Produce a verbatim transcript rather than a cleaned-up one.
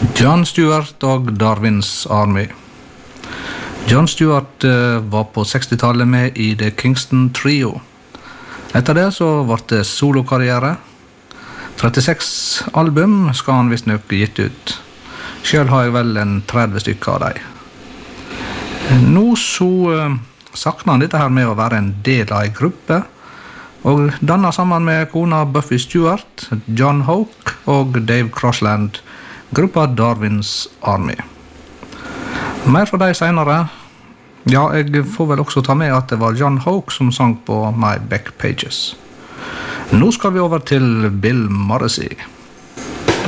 Jon Stewart og Darwin's Army. Jon Stewart uh, var på sekstitallet med i The Kingston Trio. Etter det så ble det solokarriere. trettiseks album skal han visst nok gitt ut. Selv har jeg vel en tretti stykker av dem. Nå så uh, sakner han dette her med å være en del av en gruppe, og dannet sammen med kona Buffy Stewart, John Hoke og Dave Crossland, gruppa Darwin's Army. Mer for deg senere. Ja, jeg får vel også ta med at det var John Hoke som sang på My Back Pages. Nå skal vi over til Bill Morrissey.